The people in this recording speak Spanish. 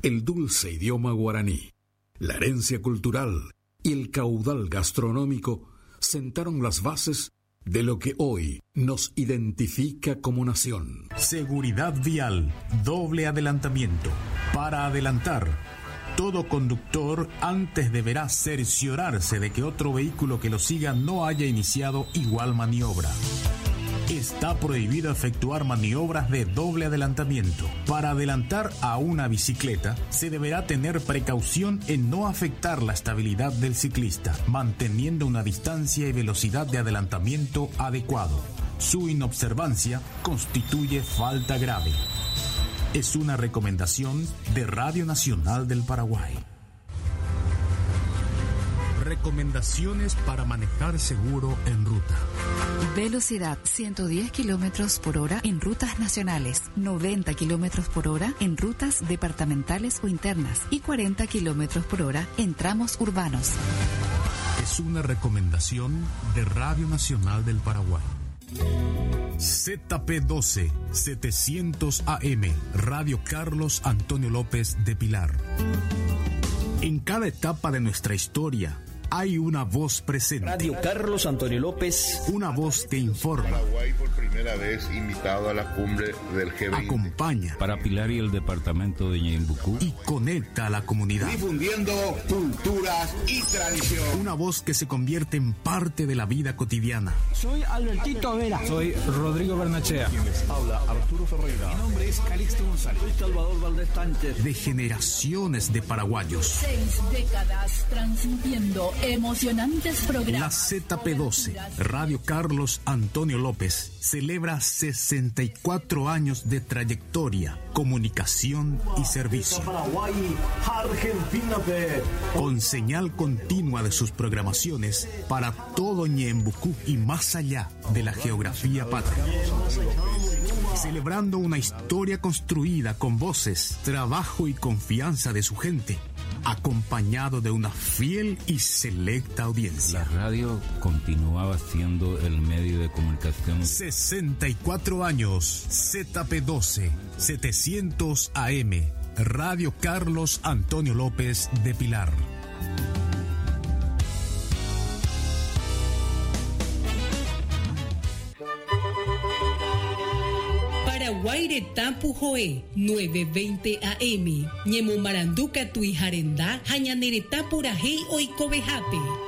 el dulce idioma guaraní, la herencia cultural y el caudal gastronómico sentaron las bases de lo que hoy nos identifica como nación. Seguridad vial, doble adelantamiento. Para adelantar, todo conductor antes deberá cerciorarse de que otro vehículo que lo siga no haya iniciado igual maniobra. Está prohibido efectuar maniobras de doble adelantamiento. Para adelantar a una bicicleta, se deberá tener precaución en no afectar la estabilidad del ciclista, manteniendo una distancia y velocidad de adelantamiento adecuado. Su inobservancia constituye falta grave. Es una recomendación de Radio Nacional del Paraguay. Recomendaciones para manejar seguro en ruta. Velocidad 110 kilómetros por hora en rutas nacionales, 90 kilómetros por hora en rutas departamentales o internas y 40 kilómetros por hora en tramos urbanos. Es una recomendación de Radio Nacional del Paraguay. ZP12 700 AM, Radio Carlos Antonio López de Pilar. En cada etapa de nuestra historia hay una voz presente. Radio Carlos Antonio López. Una voz que informa. Paraguay por primera vez invitado a la cumbre del G20. Acompaña. Para Pilar y el departamento de Ñembucú. Y conecta a la comunidad. Difundiendo culturas y tradición. Una voz que se convierte en parte de la vida cotidiana. Soy Albertito Vera. Soy Rodrigo Bernachea. Quien les habla, Arturo Ferreira. Mi nombre es Calixto González. Soy Salvador Valdés Sánchez. De generaciones de paraguayos. 6 décadas transmitiendo emocionantes programas. La ZP12, Radio Carlos Antonio López, celebra 64 años de trayectoria, comunicación y servicio. Con señal continua de sus programaciones para todo Ñembucú y más allá de la geografía patria. Celebrando una historia construida con voces, trabajo y confianza de su gente, acompañado de una fiel y selecta audiencia. La radio continuaba siendo el medio de comunicación. 64 años, ZP12, 700 AM, Radio Carlos Antonio López de Pilar. Guairetapu Joe 9:20 AM Ñemo Maranduca Tuijarendá Jañaneretapu Rajei Oikovejape.